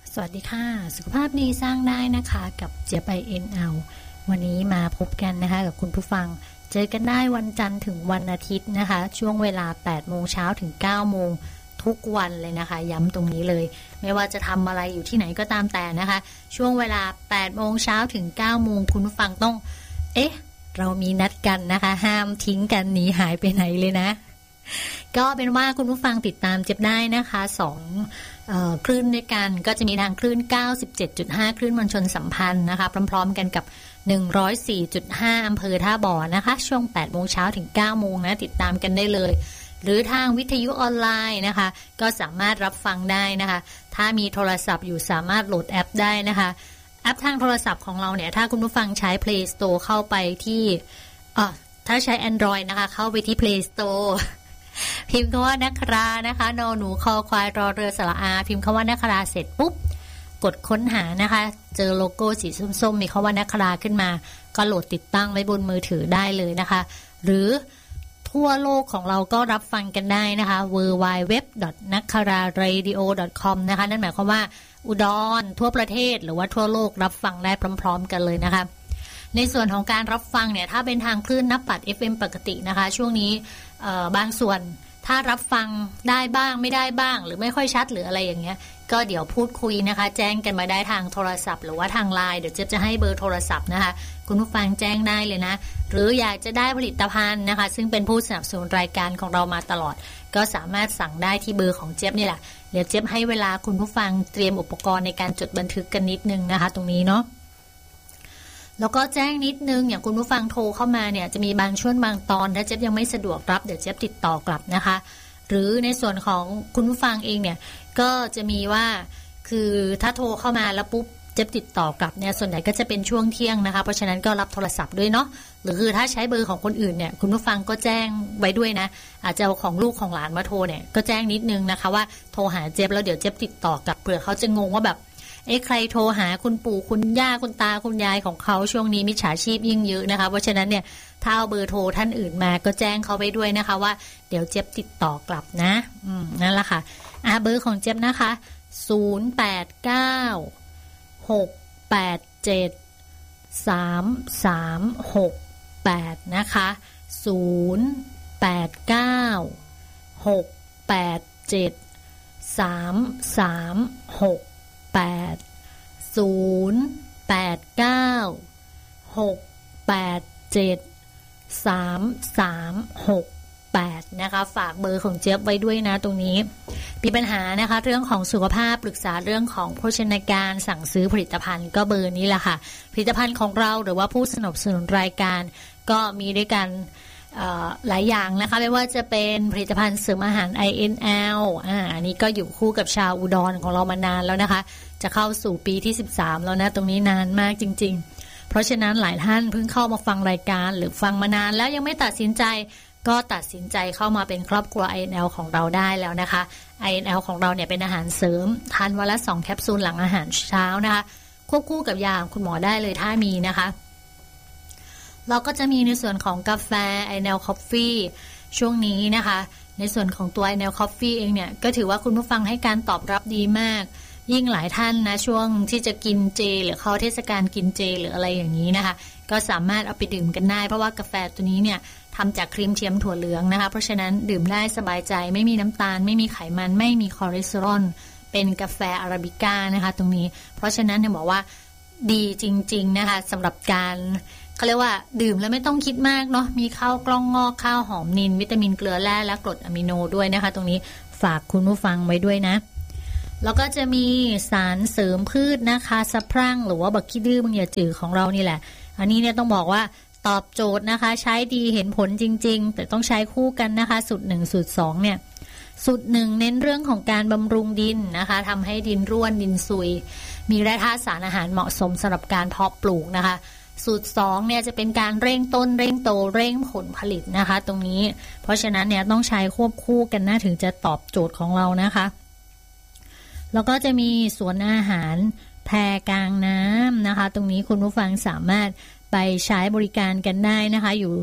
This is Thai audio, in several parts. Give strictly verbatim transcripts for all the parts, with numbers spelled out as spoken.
สวัสดีค่ะสุขภาพดีสร้างได้นะคะกับเจี๊ยบ ไอ เอ็น แอล วันนี้มาพบกันนะคะกับคุณผู้ฟังเจอกันได้วันจันทร์ถึงวันอาทิตย์นะคะช่วงเวลา แปดโมงเช้าถึง เก้าโมงทุกวันเลยนะคะย้ำตรงนี้เลยไม่ว่าจะทำอะไรอยู่ที่ไหนก็ตามแต่นะคะช่วงเวลา แปดโมงเช้าถึง เก้าโมงคุณผู้ฟังต้องเอ๊ะเรามีนัดกันนะคะห้ามทิ้งกันหนีหายไปไหนเลยนะก็เป็นว่าคุณผู้ฟังติดตามเจ็บได้นะคะสองเอ่อคลื่นด้วยกันก็จะมีทางคลื่น เก้าสิบเจ็ดจุดห้า คลื่นมวลชนสัมพันธ์นะคะพร้อมๆกันกับ หนึ่งร้อยสี่จุดห้า อำเภอท่าบ่อนะคะช่วง แปดโมงเช้าถึง เก้าโมงนะติดตามกันได้เลยหรือทางวิทยุออนไลน์นะคะก็สามารถรับฟังได้นะคะถ้ามีโทรศัพท์อยู่สามารถโหลดแอปได้นะคะแอปทางโทรศัพท์ของเราเนี่ยถ้าคุณผู้ฟังใช้ Play Store เข้าไปที่อ่ะถ้าใช้ Android นะคะเข้าไปที่ Play Storeพิมพ์คำว่านักรานะคะนอหนูคอควายรอเรือสระอาพิมพ์คำว่านักราเสร็จปุ๊บกดค้นหานะคะเจอโลโก้สีส้มๆมีคำว่านักราขึ้นมาก็โหลดติดตั้งไว้บนมือถือได้เลยนะคะหรือทั่วโลกของเราก็รับฟังกันได้นะคะ ดับเบิลยู ดับเบิลยู ดับเบิลยู ดอท นักคาราเรดิโอ ดอท คอม นะคะนั่นหมายความว่าอุดรทั่วประเทศหรือว่าทั่วโลกรับฟังได้พร้อมๆกันเลยนะคะในส่วนของการรับฟังเนี่ยถ้าเป็นทางคลื่นนับปัด เอฟ เอ็ม ปกตินะคะช่วงนี้บางส่วนถ้ารับฟังได้บ้างไม่ได้บ้างหรือไม่ค่อยชัดหรืออะไรอย่างเงี้ยก็เดี๋ยวพูดคุยนะคะแจ้งกันมาได้ทางโทรศัพท์หรือว่าทางไลน์เดี๋ยวเจ๊จะให้เบอร์โทรศัพท์นะคะคุณผู้ฟังแจ้งได้เลยนะหรืออยากจะได้ผลิตภัณฑ์นะคะซึ่งเป็นผู้สนับสนุนรายการของเรามาตลอดก็สามารถสั่งได้ที่เบอร์ของเจ๊นี่แหละเดี๋ยวเจ๊ให้เวลาคุณผู้ฟังเตรียมอุปกรณ์ในการจดบันทึกกันนิดนึงนะคะตรงนี้เนาะแล้วก็แจ้งนิดนึงอย่างคุณผู้ฟังโทรเข้ามาเนี่ยจะมีบางช่วงบางตอนถ้าเจ๊ยังไม่สะดวกรับเดี๋ยวเจ๊ติดต่อกลับนะคะหรือในส่วนของคุณผู้ฟังเองเนี่ยก็จะมีว่าคือถ้าโทรเข้ามาแล้วปุ๊บเจ๊ติดต่อกลับเนี่ยส่วนใหญ่ก็จะเป็นช่วงเที่ยงนะคะเพราะฉะนั้นก็รับโทรศัพท์ด้วยเนาะหรือคือถ้าใช้เบอร์ของคนอื่นเนี่ยคุณผู้ฟังก็แจ้งไว้ด้วยนะอาจจะเอาของลูกของหลานมาโทรเนี่ยก็แจ้งนิดนึงนะคะว่าโทรหาเจ๊แล้วเดี๋ยวเจ๊ติดต่อกลับเผื่อเขาจะงงว่าแบบเอ๊ะใครโทรหาคุณปู่คุณย่าคุณตาคุณยายของเขาช่วงนี้มิจฉาชีพยิ่งเยอะนะคะเพราะฉะนั้นเนี่ยถ้าเอาเบอร์โทรท่านอื่นมาก็แจ้งเขาไปด้วยนะคะว่าเดี๋ยวเจี๊ยบติดต่อกลับนะอืมนั่นแหละค่ะอ่ะเบอร์ของเจี๊ยบนะคะศูนย์ แปด เก้า หก แปด เจ็ด สาม สาม หก แปดนะคะศูนย์ แปด เก้า หก แปด เจ็ด สาม สาม หกแปด ศูนย์ แปด เก้า หก แปด เจ็ด สาม สาม หก แปดนะคะฝากเบอร์ของเจี๊ยบไว้ด้วยนะตรงนี้มีปัญหานะคะเรื่องของสุขภาพปรึกษาเรื่องของโภชนาการสั่งซื้อผลิตภัณฑ์ก็เบอร์นี้แหละค่ะผลิตภัณฑ์ของเราหรือว่าผู้สนับสนุนรายการก็มีด้วยกันหลายอย่างนะคะไม่ว่าจะเป็นผลิตภัณฑ์เสริมอาหาร ไอ เอ็น แอล อ่าอันนี้ก็อยู่คู่กับชาวอุดรของเรามานานแล้วนะคะจะเข้าสู่ปีที่สิบสามแล้วนะตรงนี้นานมากจริงๆเพราะฉะนั้นหลายท่านเพิ่งเข้ามาฟังรายการหรือฟังมานานแล้วยังไม่ตัดสินใจก็ตัดสินใจเข้ามาเป็นครอบครัว ไอ เอ็น แอล ของเราได้แล้วนะคะ ไอ เอ็น แอล ของเราเนี่ยเป็นอาหารเสริมทานวันละสองแคปซูลหลังอาหารเช้านะคะควบคู่กับยาคุณหมอได้เลยถ้ามีนะคะเราก็จะมีในส่วนของกาแฟ ไอ เอ็น แอล Coffee ช่วงนี้นะคะในส่วนของตัว ไอ เอ็น แอล Coffee เองเนี่ยก็ถือว่าคุณผู้ฟังให้การตอบรับดีมากยิ่งหลายท่านนะช่วงที่จะกินเจหรือเข้าเทศกาลกินเจหรืออะไรอย่างนี้นะคะก็สามารถเอาไปดื่มกันได้เพราะว่ากาแฟตัวนี้เนี่ยทำจากครีมเทียมถั่วเหลืองนะคะเพราะฉะนั้นดื่มได้สบายใจไม่มีน้ำตาลไม่มีไขมันไม่มีคอเลสเตอรอลเป็นกาแฟอาราบิก้านะคะตรงนี้เพราะฉะนั้นเนี่ยบอกว่าดีจริงๆนะคะสำหรับการเขาเรียกว่าดื่มแล้วไม่ต้องคิดมากเนาะมีข้าวกล้องงอกข้าวหอมนิลวิตามินเกลือแร่และกรดอะมิโนด้วยนะคะตรงนี้ฝากคุณผู้ฟังไว้ด้วยนะแล้วก็จะมีสารเสริมพืชนะคะสะพรั่งหรือว่าบักขี้ดื้อบังอย่าจืดของเรานี่แหละอันนี้เนี่ยต้องบอกว่าตอบโจทย์นะคะใช้ดีเห็นผลจริงๆแต่ต้องใช้คู่กันนะคะสูตรหนึ่งสูตรสองเนี่ยสูตรหนึ่งเน้นเรื่องของการบำรุงดินนะคะทำให้ดินร่วนดินซุยมีแร่ธาตุสารอาหารเหมาะสมสำหรับการเพาะปลูกนะคะสูตรสองเนี่ยจะเป็นการเร่งต้นเร่งโตเร่งผลผลิตนะคะตรงนี้เพราะฉะนั้นเนี่ยต้องใช้ควบคู่กันนะถึงจะตอบโจทย์ของเรานะคะแล้วก็จะมีสวนอาหารแพกลางน้ำนะคะตรงนี้คุณผู้ฟังสามารถไปใช้บริการกันได้นะคะอยู่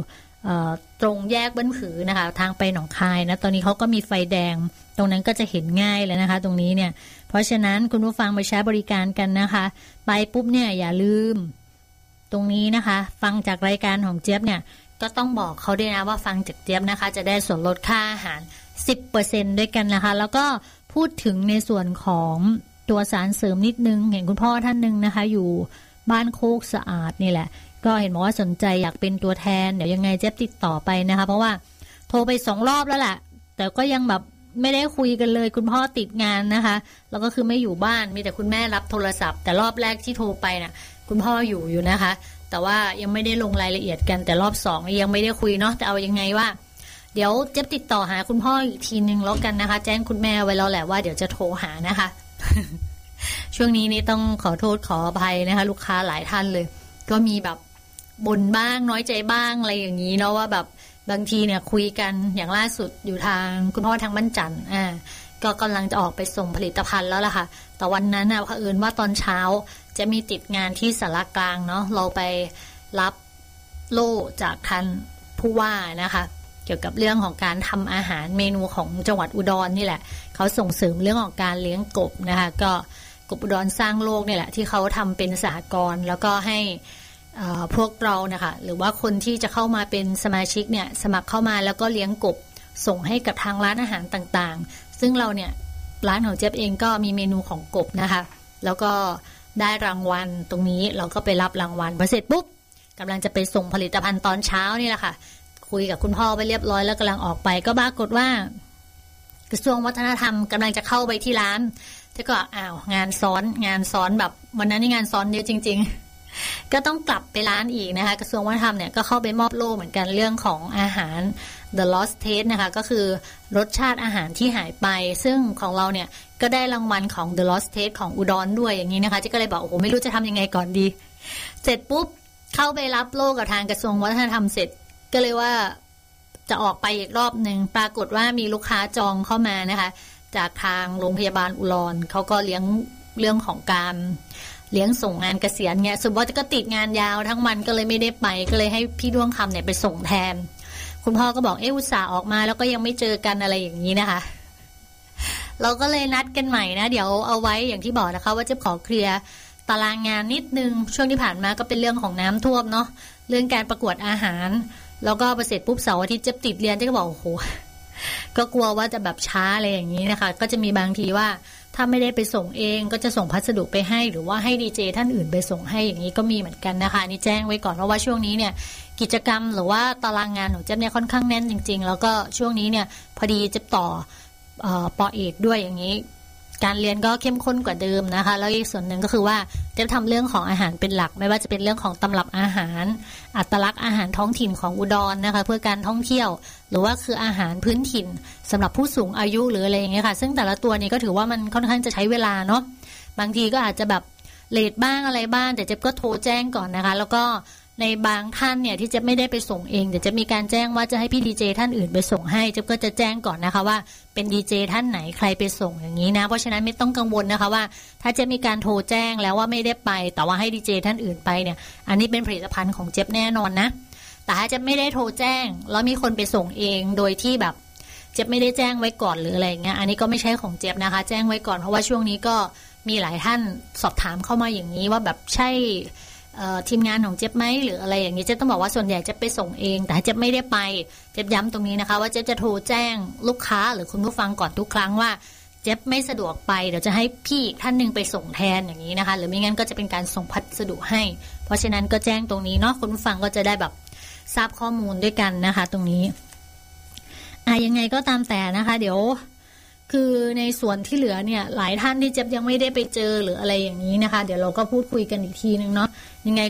ตรงแยกบ้านผือนะคะทางไปหนองคายนะตอนนี้เขาก็มีไฟแดงตรงนั้นก็จะเห็นง่ายเลยนะคะตรงนี้เนี่ยเพราะฉะนั้นคุณผู้ฟังไปใช้บริการกันนะคะไปปุ๊บเนี่ยอย่าลืมตรงนี้นะคะฟังจากรายการของเจี๊ยบเนี่ยก็ต้องบอกเขาด้วยนะว่าฟังจากเจี๊ยบนะคะจะได้ส่วนลดค่าอาหาร สิบเปอร์เซ็นต์ ด้วยกันนะคะแล้วก็พูดถึงในส่วนของตัวสารเสริมนิดนึงเห็นคุณพ่อท่านนึงนะคะอยู่บ้านโคกสะอาดนี่แหละก็เห็นบอกว่าสนใจอยากเป็นตัวแทนเดี๋ยวยังไงเจ๊ติดต่อไปนะคะเพราะว่าโทรไปสองรอบแล้วแหละแต่ก็ยังแบบไม่ได้คุยกันเลยคุณพ่อติดงานนะคะแล้วก็คือไม่อยู่บ้านมีแต่คุณแม่รับโทรศัพท์แต่รอบแรกที่โทรไปน่ะคุณพ่ออยู่อยู่นะคะแต่ว่ายังไม่ได้ลงรายละเอียดกันแต่รอบสองยังไม่ได้คุยเนาะแต่เอายังไงว่าเดี๋ยวเจ๊ติดต่อหาคุณพ่ออีกทีนึงแล้วกันนะคะแจ้งคุณแม่ไว้แล้วแหละว่าเดี๋ยวจะโทรหานะคะ ช่วงนี้นี่ต้องขอโทษขออภัยนะคะลูกค้าหลายท่านเลยก็มีแบบบ่นบ้างน้อยใจบ้างอะไรอย่างนี้เนาะว่าแบบบางทีเนี่ยคุยกันอย่างล่าสุดอยู่ทางคุณพ่อทางบ้านจันทร์อ่าก็กำลังจะออกไปส่งผลิตภัณฑ์แล้วล่ะค่ะแต่วันนั้นน่ะเผอิญว่าตอนเช้าจะมีติดงานที่สารกลางเนาะเราไปรับโล่จากท่านผู้ว่านะคะเกี่ยวกับเรื่องของการทำอาหารเมนูของจังหวัดอุดรนี่แหละเขาส่งเสริมเรื่องของการเลี้ยงกบนะคะก็กบอุดรสร้างโลกนี่แหละที่เขาทำเป็นสหกรณ์แล้วก็ให้พวกเรานะคะหรือว่าคนที่จะเข้ามาเป็นสมาชิกเนี่ยสมัครเข้ามาแล้วก็เลี้ยงกบส่งให้กับทางร้านอาหารต่างๆซึ่งเราเนี่ยร้านของเจ๊เองก็มีเมนูของกบนะคะแล้วก็ได้รางวัลตรงนี้เราก็ไปรับรางวัลพอเสร็จปุ๊บกำลังจะไปส่งผลิตภัณฑ์ตอนเช้านี่แหละค่ะคุยกับคุณพ่อไปเรียบร้อยแล้วกำลังออกไปก็ปรากฏว่ากระทรวงวัฒนธรรมกำลังจะเข้าไปที่ร้านแต่ก็อ้าวงานซ้อนงานซ้อนแบบวันนั้นนี่งานซ้อนเยอะจริงๆก็ต้องกลับไปร้านอีกนะคะกระทรวงวัฒนธรรมเนี่ยก็เข้าไปมอบโล่เหมือนกันเรื่องของอาหาร The Lost Taste นะคะก็คือรสชาติอาหารที่หายไปซึ่งของเราเนี่ยก็ได้รางวัลของ The Lost Taste ของอุดรด้วยอย่างนี้นะคะที่ก็เลยบอกโอ้โหไม่รู้จะทำยังไงก่อนดีเสร็จปุ๊บเข้าไปรับโล่กับทางกระทรวงวัฒนธรรมเสร็จก็เลยว่าจะออกไปอีกรอบหนึ่งปรากฏว่ามีลูกค้าจองเข้ามานะคะจากทางโรงพยาบาลอุดรเขาก็เลี้ยงเรื่องของการเลี้ยงส่งงานเกษียณเนี่ยสุดว่าก็ติดงานยาวทั้งวันก็เลยไม่ได้ไปก็เลยให้พี่ดวงคำเนี่ยไปส่งแทนคุณพ่อก็บอกเอออุตส่าห์ออกมาแล้วก็ยังไม่เจอกันอะไรอย่างนี้นะคะเราก็เลยนัดกันใหม่นะเดี๋ยวเอาไว้อย่างที่บอกนะคะว่าจะขอเคลียร์ตารางงานนิดนึงช่วงที่ผ่านมาก็เป็นเรื่องของน้ำท่วมเนาะเรื่องการประกวดอาหารแล้วก็ประเสร็จปุ๊บเสาร์อาทิตย์จะติดเรียนจะก็บอกโอ้โหก็กลัวว่าจะแบบช้าอะไรอย่างนี้นะคะก็จะมีบางทีว่าถ้าไม่ได้ไปส่งเองก็จะส่งพัสดุไปให้หรือว่าให้ดีเจท่านอื่นไปส่งให้อย่างนี้ก็มีเหมือนกันนะคะนี่แจ้งไว้ก่อนเพราะว่าช่วงนี้เนี่ยกิจกรรมหรือว่าตารางงานของเจ๊เนี่ยค่อนข้างแน่นจริงๆแล้วก็ช่วงนี้เนี่ยพอดีจะต่อเอ่อปอเอกด้วยอย่างนี้การเรียนก็เข้มข้นกว่าเดิมนะคะแล้วอีกส่วนหนึ่งก็คือว่าจะทำเรื่องของอาหารเป็นหลักไม่ว่าจะเป็นเรื่องของตำรับอาหารอัตลักษณ์อาหารท้องถิ่นของอุดรนะคะเพื่อการท่องเที่ยวหรือว่าคืออาหารพื้นถิ่นสำหรับผู้สูงอายุหรืออะไรอย่างเงี้ยค่ะซึ่งแต่ละตัวนี้ก็ถือว่ามันค่อนข้างจะใช้เวลาเนาะบางทีก็อาจจะแบบเลทบ้างอะไรบ้างแต่เจ๊ก็โทรแจ้งก่อนนะคะแล้วก็ในบางท่านเนี่ยที่เจ๊ไม่ได้ไปส่งเองเดี๋ยวจะมีการแจ้งว่าจะให้พี่ดีเจท่านอื่นไปส่งให้เจ๊ก็จะแจ้งก่อนนะคะว่าเป็นดีเจท่านไหนใครไปส่งอย่างนี้นะเพราะฉะนั้นไม่ต้องกังวลนะคะว่าถ้าเจ๊มีการโทรแจ้งแล้วว่าไม่ได้ไปแต่ว่าให้ดีเจท่านอื่นไปเนี่ยอันนี้เป็นผลิตภัณฑ์ของเจ๊แน่นอนนะแต่ถ้าเจ๊ไม่ได้โทรแจ้งแล้วมีคนไปส่งเองโดยที่แบบเจ๊ไม่ได้แจ้งไว้ก่อนหรืออะไรเงี้ยอันนี้ก็ไม่ใช่ของเจ๊นะคะแจ้งไว้ก่อนเพราะว่าช่วงนี้ก็มีหลายท่านสอบถามเข้ามาอย่างนี้ว่าแบบใช่ทีมงานของเจ๊ไหมหรืออะไรอย่างนี้เจ๊ต้องบอกว่าส่วนใหญ่เจ๊ไปส่งเองแต่เจ๊ไม่ได้ไปเจ๊ย้ำตรงนี้นะคะว่าเจ๊จะโทรแจ้งลูกค้าหรือคุณผู้ฟังก่อนทุกครั้งว่าเจ๊ไม่สะดวกไปเดี๋ยวจะให้พี่ท่านนึงไปส่งแทนอย่างนี้นะคะหรือไม่งั้นก็จะเป็นการส่งพัสดุให้เพราะฉะนั้นก็แจ้งตรงนี้เนาะคุณผู้ฟังก็จะได้แบบทราบข้อมูลด้วยกันนะคะตรงนี้อ่ะยังไงก็ตามแต่นะคะเดี๋ยวคือในส่วนที่เหลือเนี่ยหลายท่านที่เจ๊ยังไม่ได้ไปเจอหรืออะไรอย่างนี้นะคะเดี๋ยวเราก็พูดคุยกันอีกทีนึงเนาะยังไง